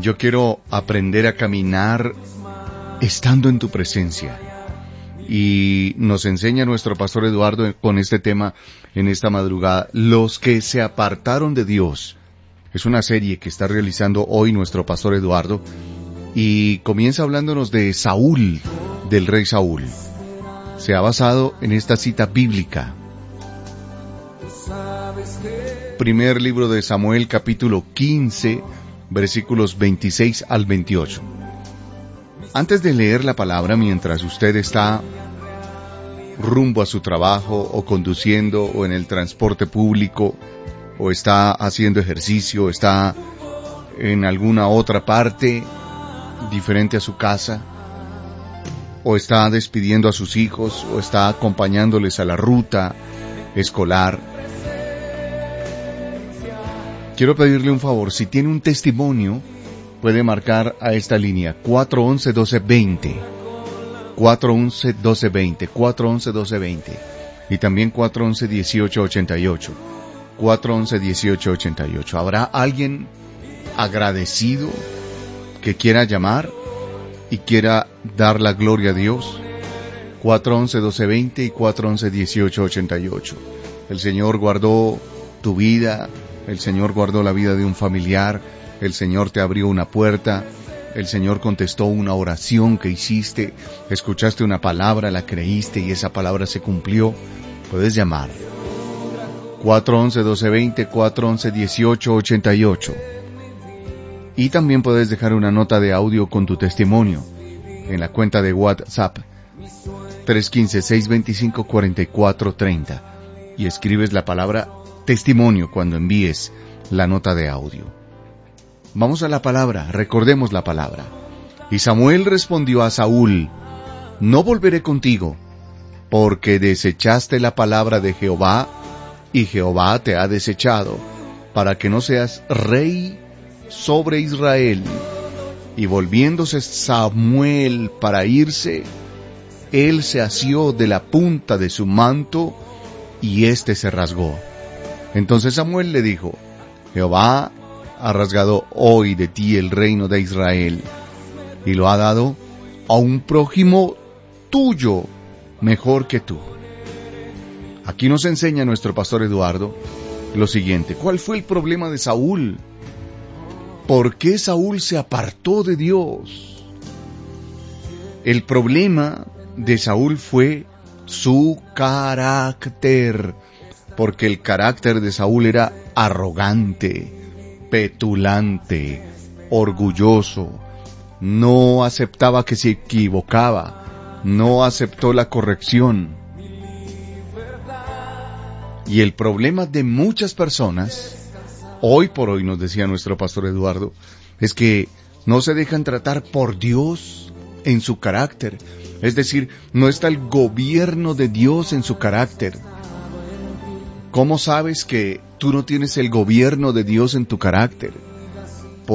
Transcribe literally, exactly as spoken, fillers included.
Yo quiero aprender a caminar estando en tu presencia. Y nos enseña nuestro pastor Eduardo con este tema en esta madrugada. Los que se apartaron de Dios. Es una serie que está realizando hoy nuestro pastor Eduardo. Y comienza hablándonos de Saúl, del rey Saúl. Se ha basado en esta cita bíblica. Primer libro de Samuel, capítulo quince, versículos veintiséis al veintiocho. Antes de leer la palabra, mientras usted está rumbo a su trabajo, o conduciendo, o en el transporte público, o está haciendo ejercicio, está en alguna otra parte diferente a su casa, o está despidiendo a sus hijos, o está acompañándoles a la ruta escolar, quiero pedirle un favor. Si tiene un testimonio, puede marcar a esta línea cuatro once, doce veinte, cuatro once, doce veinte, cuatro once, doce veinte, y también cuatro once, dieciocho ochenta y ocho, cuatro once, dieciocho ochenta y ocho. ¿Habrá alguien agradecido que quiera llamar y quiera dar la gloria a Dios? cuatro once, doce veinte y cuatro once, dieciocho ochenta y ocho. El Señor guardó tu vida, el Señor guardó la vida de un familiar, el Señor te abrió una puerta, el Señor contestó una oración que hiciste, escuchaste una palabra, la creíste y esa palabra se cumplió. Puedes llamar. cuatro once, doce veinte, cuatro once, dieciocho ochenta y ocho. Y también puedes dejar una nota de audio con tu testimonio en la cuenta de WhatsApp tres uno cinco, seis dos cinco, cuatro cuatro tres cero y escribes la palabra testimonio cuando envíes la nota de audio. Vamos a la palabra, recordemos la palabra. Y Samuel respondió a Saúl: no volveré contigo, porque desechaste la palabra de Jehová, y Jehová te ha desechado, para que no seas rey sobre Israel. Y volviéndose Samuel para irse, él se asió de la punta de su manto, y éste se rasgó. Entonces Samuel le dijo: Jehová ha rasgado hoy de ti el reino de Israel, y lo ha dado a un prójimo tuyo mejor que tú. Aquí nos enseña nuestro pastor Eduardo lo siguiente. ¿Cuál fue el problema de Saúl? ¿Por qué Saúl se apartó de Dios? El problema de Saúl fue su carácter, porque el carácter de Saúl era arrogante, petulante, orgulloso, no aceptaba que se equivocaba, no aceptó la corrección. Y el problema de muchas personas, hoy por hoy, nos decía nuestro pastor Eduardo, es que no se dejan tratar por Dios en su carácter. Es decir, no está el gobierno de Dios en su carácter. ¿Cómo sabes que tú no tienes el gobierno de Dios en tu carácter?